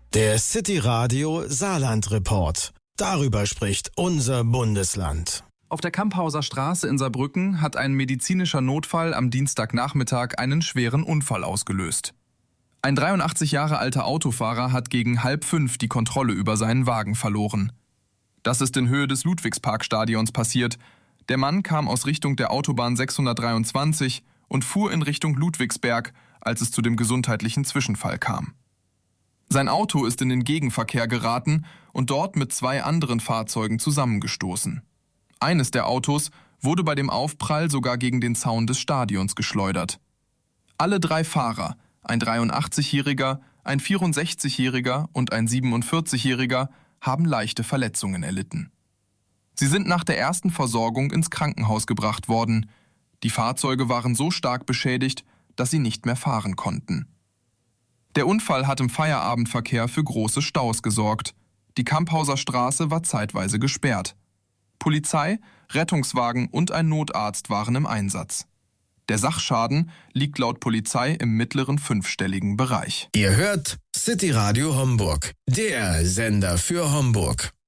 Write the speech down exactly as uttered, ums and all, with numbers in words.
Der City Radio Saarland Report. Darüber spricht unser Bundesland. Auf der Kamphauser Straße in Saarbrücken hat ein medizinischer Notfall am Dienstagnachmittag einen schweren Unfall ausgelöst. Ein dreiundachtzig Jahre alter Autofahrer hat gegen halb fünf die Kontrolle über seinen Wagen verloren. Das ist in Höhe des Ludwigsparkstadions passiert. Der Mann kam aus Richtung der Autobahn sechshundertdreiundzwanzig und fuhr in Richtung Ludwigsberg, als es zu dem gesundheitlichen Zwischenfall kam. Sein Auto ist in den Gegenverkehr geraten und dort mit zwei anderen Fahrzeugen zusammengestoßen. Eines der Autos wurde bei dem Aufprall sogar gegen den Zaun des Stadions geschleudert. Alle drei Fahrer, ein dreiundachtzigjähriger, ein vierundsechzigjähriger und ein siebenundvierzigjähriger, haben leichte Verletzungen erlitten. Sie sind nach der ersten Versorgung ins Krankenhaus gebracht worden. Die Fahrzeuge waren so stark beschädigt, dass sie nicht mehr fahren konnten. Der Unfall hat im Feierabendverkehr für große Staus gesorgt. Die Kamphauser Straße war zeitweise gesperrt. Polizei, Rettungswagen und ein Notarzt waren im Einsatz. Der Sachschaden liegt laut Polizei im mittleren fünfstelligen Bereich. Ihr hört City Radio Homburg, der Sender für Homburg.